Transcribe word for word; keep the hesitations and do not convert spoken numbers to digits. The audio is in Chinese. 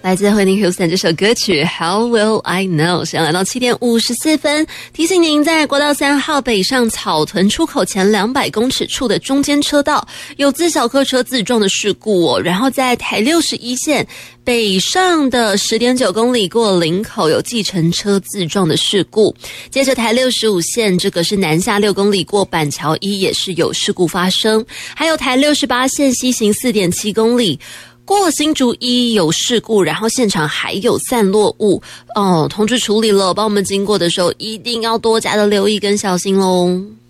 来自惠妮休斯顿这首歌曲 How Will I Know。 现在来到七点五十四分，提醒您在国道三号北上草屯出口前两百公尺处的中间车道有自小客车自撞的事故哦。然后在台六十一线北上的 十点九公里过林口有计程车自撞的事故。接着台六十五线这个是南下六公里过板桥一也是有事故发生。还有台六十八线西行 四点七公里过新竹一有事故，然后现场还有散落物哦，通知处理了，帮我们经过的时候一定要多加的留意跟小心咯。